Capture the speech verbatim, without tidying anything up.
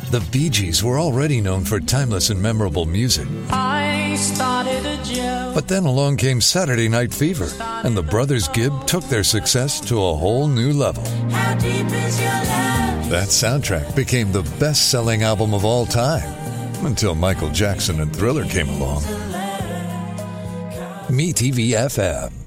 The Bee Gees were already known for timeless and memorable music. I started a joke. But then along came Saturday Night Fever, and the Brothers Gibb took their success to a whole new level. How deep is your love? That soundtrack became the best-selling album of all time, until Michael Jackson and Thriller came along. MeTV F M.